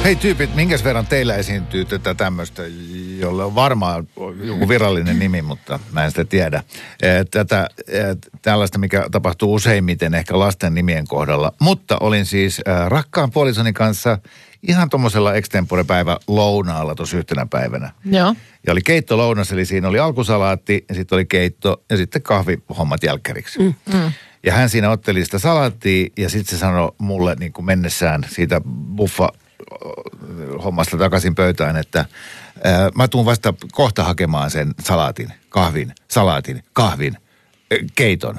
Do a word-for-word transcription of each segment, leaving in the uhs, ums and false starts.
Hei tyypit, minkäs verran teillä esiintyy tätä tämmöistä, jolla on varmaan joku virallinen nimi, mutta mä en sitä tiedä. Tätä tällaista, mikä tapahtuu useimmiten ehkä lasten nimien kohdalla. Mutta olin siis rakkaan puolisoni kanssa ihan tommosella extempore-päivä lounaalla tuossa yhtenä päivänä. Joo. Ja oli keitto lounas, eli siinä oli alkusalaatti ja sitten oli keitto ja sitten kahvihommat jälkkäriksi. Mm. Mm. Ja hän siinä otteli sitä salaattia ja sitten se sanoi mulle niin kuin mennessään siitä buffa hommasta takaisin pöytään, että ää, mä tuun vasta kohta hakemaan sen salaatin, kahvin, salaatin, kahvin, ä, keiton.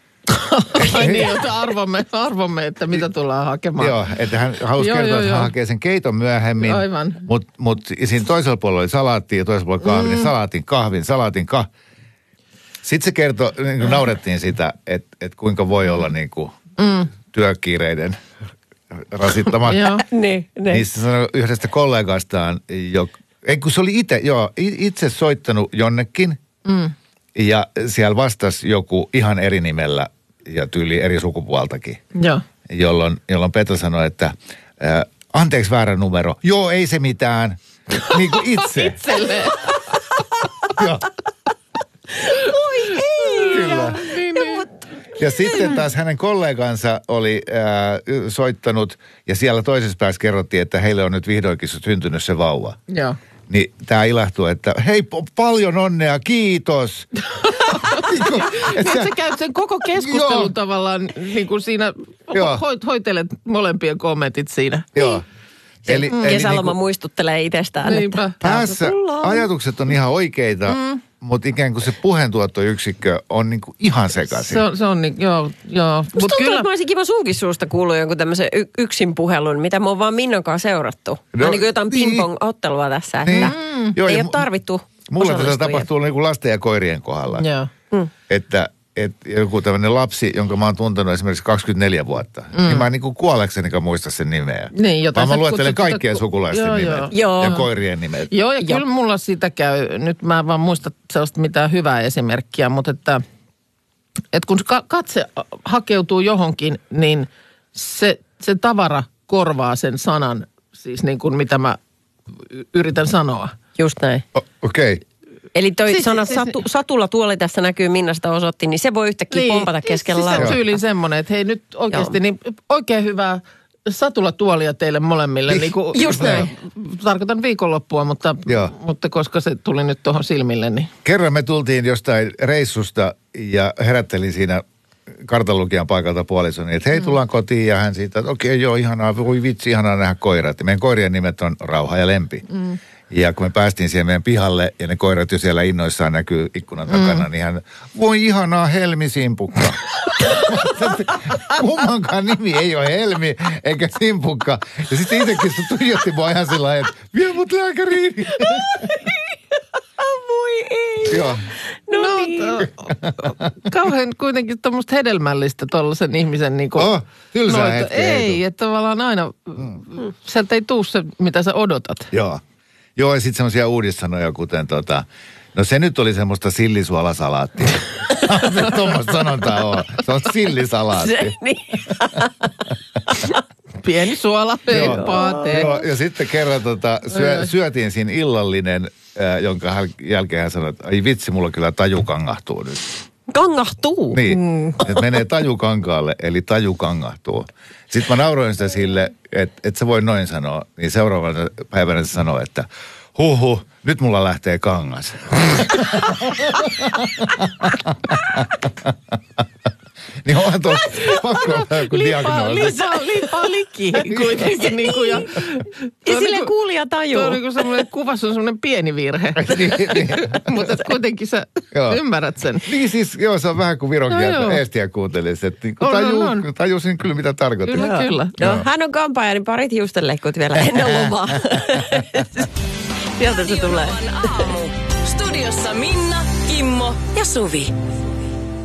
Ai niin, että arvomme, arvomme, että mitä tullaan hakemaan. Joo, että hän halusi joo, kertoa, joo, että hän hakee sen keiton myöhemmin. Aivan. Mutta mut siinä toisella puolella oli salaatti ja toisella puolella kahvin. Mm. Salaatin, kahvin, salaatin, kahvin. Sitten se kertoi, niin kuin naurettiin sitä, että, että kuinka voi olla niin kuin mm. työkiireiden rasittama. Joo, niin, niin. Niin se sanoi yhdestä kollegastaan, jo, ei kun se oli itse, joo, itse soittanut jonnekin. Mm. Ja siellä vastasi joku ihan eri nimellä ja tyyli eri sukupuoltakin. Joo. Jolloin, jolloin Petra sanoi, että ää, anteeksi väärä numero. Joo, ei se mitään. Niin kuin itse. Itselleen. Joo. Oi ei. Kyllä. Niin, niin. Ja sitten taas hänen kollegansa oli ää, soittanut ja siellä toisessa päässä kerrottiin, että heille on nyt vihdoinkin syntynyt se vauva. Joo. Niin tämä ilahtuu, että hei paljon onnea, kiitos. Että sä käyt sen koko keskustelun joo. tavallaan niin kuin siinä, ho, hoitelet molempien kommentit siinä. Joo. Eli, mm. eli Kesäloma niin kuin, muistuttelee itsestään, niinpä. että päässä ajatukset on ihan oikeita, mm. mutta ikään kuin se puheentuottoyksikkö on niin kuin ihan sekaisin. Se on, se on niin, joo, joo. Musta tuntuu, kyllä, että mä olisin kiva sunkin suusta kuullut jonkun tämmöisen y- yksin puhelun, mitä mä oon vaan Minnankaan seurattu. No, niin kuin jotain niin. ping-pong-ottelua tässä, että niin. Joo, ei ole tarvittu mulla tätä tapahtuu niin kuin lasten ja koirien kohdalla. Joo. Mm. Että että joku tämmöinen lapsi, jonka mä oon tuntenut esimerkiksi kaksikymmentäneljä vuotta, mm. niin mä en niin kuin kuoleksenikaan muista sen nimeä. Niin, jotain mä luettelen kaikkien sitä sukulaisten joo, nimet joo. ja koirien nimet. Joo, ja kyllä mulla sitä käy. Nyt mä en vaan muista sellaista mitään hyvää esimerkkiä, mutta että, että kun katse hakeutuu johonkin, niin se, se tavara korvaa sen sanan, siis niin kuin mitä mä yritän sanoa. Just näin. Okei. Okay. Eli toi siis, sana siis, satu, satulla tuoli tässä näkyy, Minnasta osoitti, niin se voi yhtäkkiä niin, pompata keskellä siis laulua. Se tyyliin semmoinen, että hei nyt oikeasti niin oikein hyvää satulla tuolia teille molemmille. Niin, kuin, just näin. Tarkoitan viikonloppua, mutta, mutta koska se tuli nyt tuohon silmille, niin. Kerran me tultiin jostain reissusta ja herättelin siinä kartanlukijan paikalta puolisoni, että hei tullaan kotiin ja hän siitä, että okei okay, joo ihanaa, voi vitsi ihanaa nähdä koirat. Ja meidän koirien nimet on Rauha ja Lempi. Mm. Ja kun me päästiin siihen meidän pihalle ja ne koirat jo siellä innoissaan näkyy ikkunan takana, mm. niin hän, voi ihanaa Helmi Simpukka. Kummankaan nimi ei ole Helmi eikä Simpukka. Ja sitten itsekin se tuijotti mua ihan sillä lailla, että vie mut lääkäriin. Voi ei. Joo. No, no niin. Kauhean kuitenkin tuommoista hedelmällistä tuollaisen ihmisen niin kuin. Oh, tylsää hetki. Ei, että tavallaan aina, mm. sieltä ei tuu se, mitä sä odotat. Joo. Joo, ja sitten semmoisia uudissanoja, kuten tota, no se nyt oli semmoista sillisuolasalaattia. Tuommoista sanontaa on. Se on sillisalaatti. Se, niin. Pieni suola, paate. Joo, ja sitten kerran tota, syö, syötiin siinä illallinen, äh, jonka jälkeen hän sanoi, että ai vitsi, mulla kyllä taju kangahtuu nyt. Kangahtuu? Niin, mm. että menee taju kankaalle, eli taju kangahtuu. Sitten mä nauroin sitä sille, että et se voi noin sanoa. Niin seuraavana päivänä se sanoo, että huhu, nyt mulla lähtee kangas. Niin onhan tuolla pakko olla joku diagnoosi. Liipaa, liipaa liki kuitenkin. niin kuin, ja ja silleen kuulija tajuu. Tuo on niin semmoinen, kuvassa on semmoinen pieni virhe. niin, niin. Mutta kuitenkin sä joo. ymmärrät sen. Niin siis, joo, se on vähän kuin viron kieltä no, eestiä kuuntelisi. Että niin taju, on, on. tajusin kyllä, mitä tarkoitin. Kyllä, kyllä. No, no. Hän on kampaaja, niin parit hiustenleikkuut vielä ennen lomaa. Sieltä se tulee. Studiossa Minna, Kimmo ja Suvi.